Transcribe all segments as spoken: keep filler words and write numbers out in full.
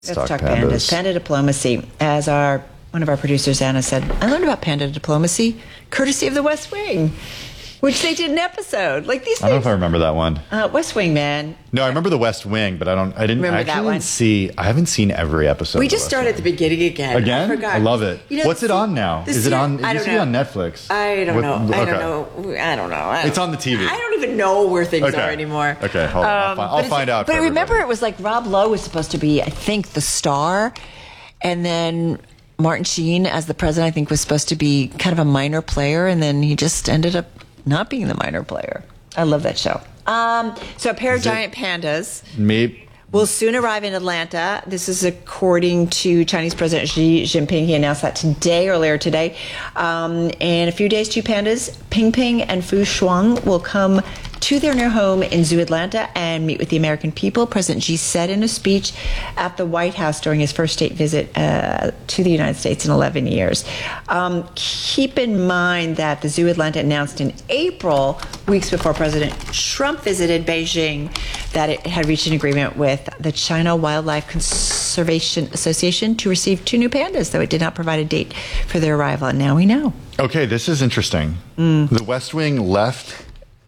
Let's, Let's talk, talk pandas. pandas. Panda diplomacy. As our one of our producers, Anna, said, I learned about panda diplomacy courtesy of the West Wing, which they did an episode. Like these. I don't know if I remember that one. Uh, West Wing, man. No, I remember the West Wing, but I don't. I didn't. Remember I actually that one? Didn't see. I haven't seen every episode. We just started at the beginning again. Again? I forgot. I love it. You know, What's it on now? Is it on? It I used don't to be know. on Netflix. I don't what, know. Okay. I don't know. I don't know. I don't, it's on the T V. I don't even know where things okay. are anymore. Okay, hold on. I'll, Um, fi- I'll find out. But for remember, everybody. it was like Rob Lowe was supposed to be, I think, the star, and then Martin Sheen as the president, I think, was supposed to be kind of a minor player, and then he just ended up not being the minor player. I love that show. Um, so a pair of Is giant it, pandas maybe, will soon arrive in Atlanta. This is according to Chinese President Xi Jinping. He announced that today, earlier today. Um, in a few days, two pandas, Ping Ping and Fu Shuang, will come to their new home in Zoo Atlanta and meet with the American people. President Xi said in a speech at the White House during his first state visit uh, to the United States in eleven years. Um, keep in mind that the Zoo Atlanta announced in April, weeks before President Trump visited Beijing, that it had reached an agreement with the China Wildlife Conservation Association to receive two new pandas, though it did not provide a date for their arrival. And now we know. Okay, this is interesting. Mm. The West Wing left...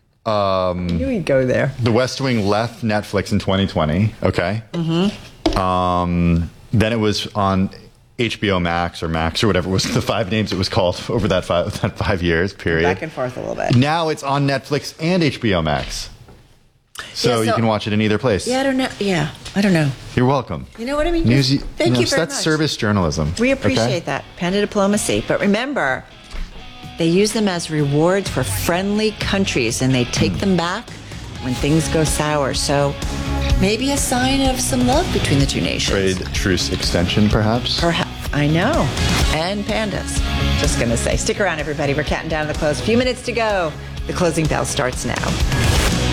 Um, Here we go there. The West Wing left Netflix in twenty twenty. Okay. Mm-hmm. Um, then it was on H B O Max or Max or whatever was the five names it was called over that five that five years period. Back and forth a little bit. Now it's on Netflix and H B O Max, so, yeah, so you can watch it in either place. Yeah, I don't know. Yeah, I don't know. You're welcome. You know what I mean? News, Thank you, know, you very that's much. Service journalism. We appreciate okay? that. Panda diplomacy. But remember, they use them as rewards for friendly countries, and they take them back when things go sour. So maybe a sign of some love between the two nations. Trade truce extension, perhaps? Perhaps. I know. And pandas. Just going to say. Stick around, everybody. We're counting down the close. A few minutes to go. The closing bell starts now.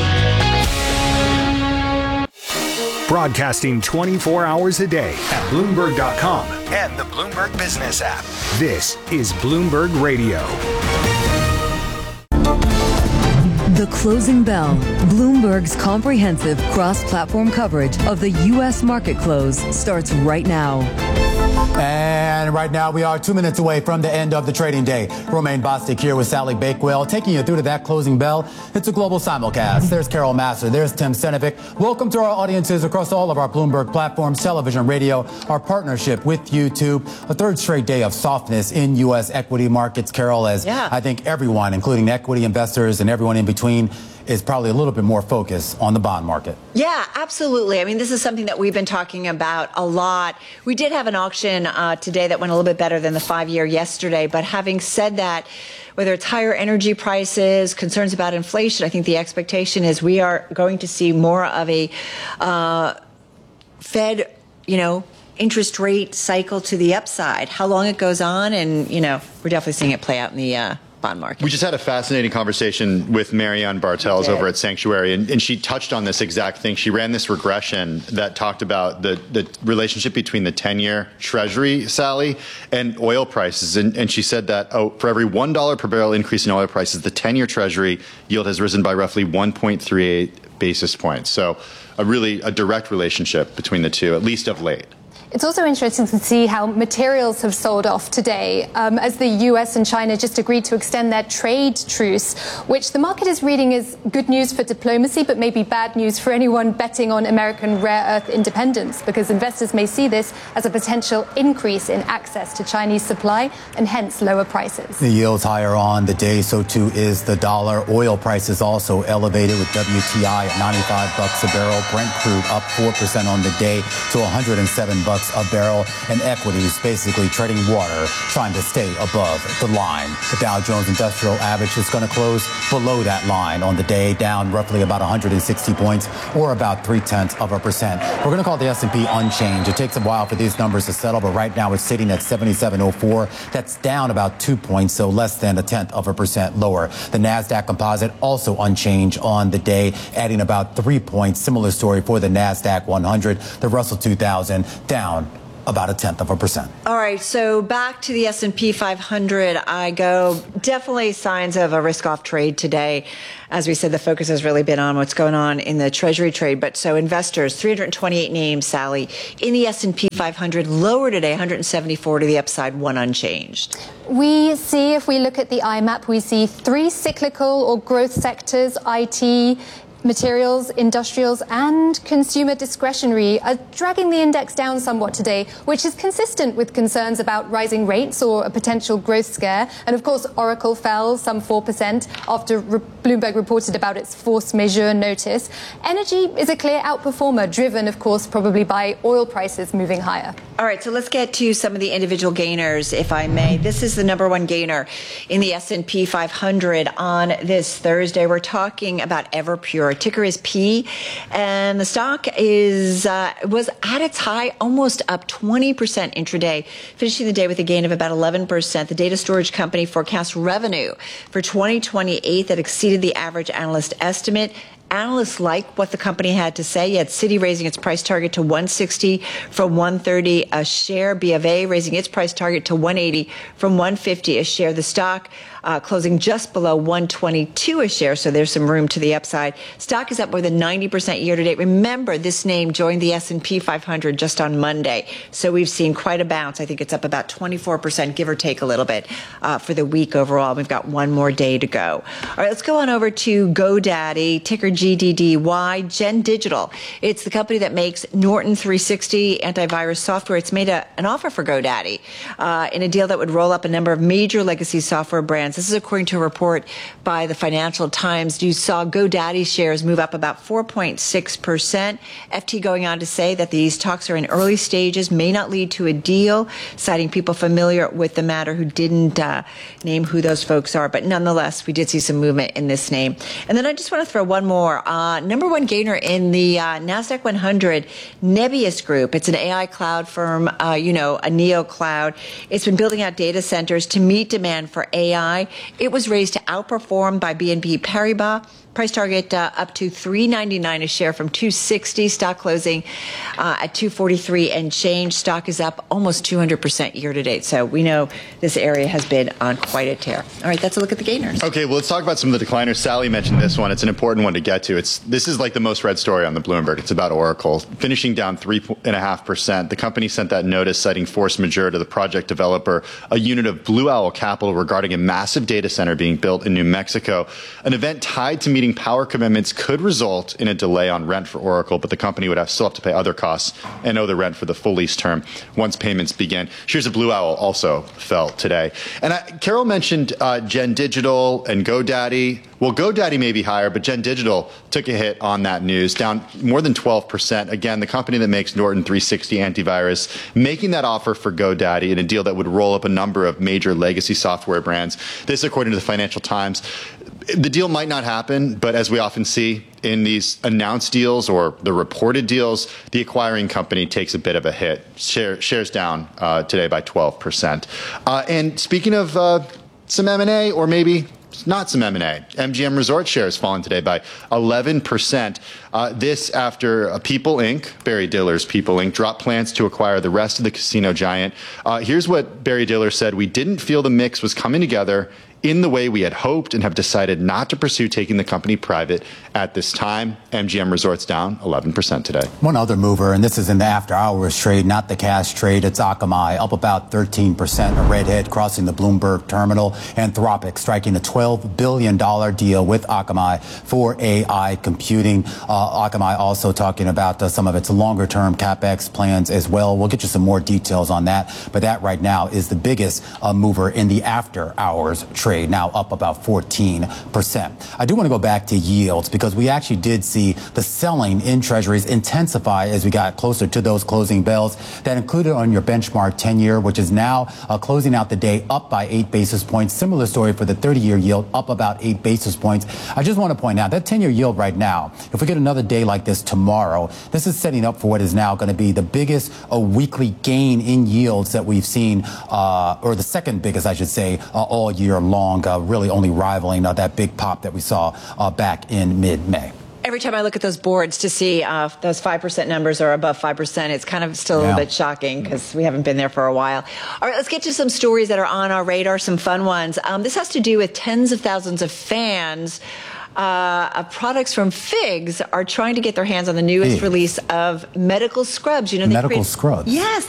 Broadcasting twenty-four hours a day at Bloomberg dot com and the Bloomberg Business app. This is Bloomberg Radio. The Closing Bell, Bloomberg's comprehensive cross-platform coverage of the U S market close, starts right now. And right now, we are two minutes away from the end of the trading day. Romaine Bostick here with Sally Bakewell, taking you through to that closing bell. It's a global simulcast. There's Carol Massar. There's Tim Senovic. Welcome to our audiences across all of our Bloomberg platforms, television, radio, our partnership with YouTube. A third straight day of softness in U S equity markets, Carol, as yeah. I think everyone, including equity investors and everyone in between, is probably a little bit more focused on the bond market. Yeah, absolutely. I mean, this is something that we've been talking about a lot. We did have an auction uh, today that went a little bit better than the five-year yesterday. But having said that, whether it's higher energy prices, concerns about inflation, I think the expectation is we are going to see more of a uh, Fed, you know, interest rate cycle to the upside. How long it goes on, and, you know, we're definitely seeing it play out in the uh, bond market. We just had a fascinating conversation with Marianne Bartels over at Sanctuary, and, and she touched on this exact thing. She ran this regression that talked about the, the relationship between the ten-year Treasury, Sally, and oil prices. And, and she said that oh, for every one dollar per barrel increase in oil prices, the ten-year Treasury yield has risen by roughly one point three eight basis points. So a really a direct relationship between the two, at least of late. It's also interesting to see how materials have sold off today um, as the U S and China just agreed to extend their trade truce, which the market is reading as good news for diplomacy, but maybe bad news for anyone betting on American rare earth independence, because investors may see this as a potential increase in access to Chinese supply and hence lower prices. The yield's higher on the day, so too is the dollar. Oil prices also elevated with W T I at ninety-five bucks a barrel. Brent crude up four percent on the day to one hundred seven bucks a barrel, and equities basically treading water, trying to stay above the line. The Dow Jones Industrial Average is going to close below that line on the day, down roughly about one hundred sixty points, or about three-tenths of a percent. We're going to call the S and P unchanged. It takes a while for these numbers to settle, but right now it's sitting at seventy-seven oh four. That's down about two points, so less than a tenth of a percent lower. The NASDAQ Composite also unchanged on the day, adding about three points. Similar story for the NASDAQ one hundred. The Russell two thousand down about a tenth of a percent. All right, so back to the S and P five hundred I go. Definitely signs of a risk-off trade today. As we said, the focus has really been on what's going on in the Treasury trade. But so investors, three hundred twenty-eight names, Sally, in the S and P five hundred, lower today, one hundred seventy-four to the upside, one unchanged. We see, if we look at the I MAP, we see three cyclical or growth sectors, I T, materials, industrials, and consumer discretionary are dragging the index down somewhat today, which is consistent with concerns about rising rates or a potential growth scare. And of course, Oracle fell some four percent after Re- Bloomberg reported about its force majeure notice. Energy is a clear outperformer, driven, of course, probably by oil prices moving higher. All right, so let's get to some of the individual gainers, if I may. This is the number one gainer in the S and P five hundred on this Thursday. We're talking about Everpure. Ticker is P, and the stock is uh, was at its high, almost up twenty percent intraday, finishing the day with a gain of about eleven percent. The data storage company forecasts revenue for twenty twenty-eight that exceeded the average analyst estimate. Analysts like what the company had to say. You had Citi raising its price target to one sixty from one thirty a share. B of A raising its price target to one eighty from one fifty a share. The stock uh, closing just below one twenty-two a share, so there's some room to the upside. Stock is up more than ninety percent year to date. Remember, this name joined the S and P five hundred just on Monday, so we've seen quite a bounce. I think it's up about twenty-four percent, give or take a little bit, uh, for the week overall. We've got one more day to go. All right, let's go on over to GoDaddy, ticker G D D Y, Gen Digital. It's the company that makes Norton three sixty antivirus software. It's made a, an offer for GoDaddy uh, in a deal that would roll up a number of major legacy software brands. This is according to a report by the Financial Times. You saw GoDaddy shares move up about four point six percent. F T going on to say that these talks are in early stages, may not lead to a deal, citing people familiar with the matter who didn't uh, name who those folks are. But nonetheless, we did see some movement in this name. And then I just want to throw one more. Uh, number one gainer in the uh, NASDAQ one hundred, Nebius Group. It's an A I cloud firm, uh, you know, a neo cloud. It's been building out data centers to meet demand for A I. It was raised to outperform by B N P Paribas. Price target uh, up to three ninety-nine a share from two sixty. Stock closing uh, at two forty-three and change. Stock is up almost two hundred percent year to date. So we know this area has been on quite a tear. All right, that's a look at the gainers. Okay, well, let's talk about some of the decliners. Sally mentioned this one. It's an important one to get to. It's This is like the most read story on the Bloomberg. It's about Oracle, finishing down three point five percent. The company sent that notice citing force majeure to the project developer, a unit of Blue Owl Capital, regarding a massive data center being built in New Mexico. An event tied to meeting power commitments could result in a delay on rent for Oracle, but the company would have still have to pay other costs and owe the rent for the full lease term once payments begin. Shares of Blue Owl also fell today. And I, Carol mentioned uh, Gen Digital and GoDaddy. Well, GoDaddy may be higher, but Gen Digital took a hit on that news, down more than twelve percent. Again, the company that makes Norton three sixty antivirus, making that offer for GoDaddy in a deal that would roll up a number of major legacy software brands. This, according to the Financial Times. The deal might not happen, but as we often see in these announced deals or the reported deals, the acquiring company takes a bit of a hit. Share, shares down uh, today by twelve percent. Uh, and speaking of uh, some M and A, or maybe not some M and A, M G M Resort shares fallen today by eleven percent. Uh, this after uh, People Incorporated, Barry Diller's People Incorporated, dropped plans to acquire the rest of the casino giant. Uh, here's what Barry Diller said: "We didn't feel the mix was coming together in the way we had hoped and have decided not to pursue taking the company private at this time." M G M Resorts down eleven percent today. One other mover, and this is in the after hours trade, not the cash trade. It's Akamai, up about thirteen percent. A redhead crossing the Bloomberg terminal. Anthropic striking a twelve billion dollars deal with Akamai for A I computing. Uh, Akamai also talking about uh, some of its longer term CapEx plans as well. We'll get you some more details on that. But that right now is the biggest uh, mover in the after hours trade. Trade now up about fourteen percent. I do want to go back to yields because we actually did see the selling in treasuries intensify as we got closer to those closing bells. That included on your benchmark ten year, which is now uh, closing out the day up by eight basis points. Similar story for the thirty year yield, up about eight basis points. I just want to point out that ten year yield right now, if we get another day like this tomorrow, this is setting up for what is now going to be the biggest uh, weekly gain in yields that we've seen, uh, or the second biggest, I should say, uh, all year long. Uh, really only rivaling uh, that big pop that we saw uh, back in mid-May. Every every time I look at those boards to see uh, if those five percent numbers are above five percent, it's kind of still a little Yeah. bit shocking because we haven't been there for a while. All right, let's get to some stories that are on our radar, some fun ones. Um, this has to do with tens of thousands of fans uh, of products from Figs are trying to get their hands on the newest Figs. release of medical scrubs. You know, they Medical create- scrubs? Yes,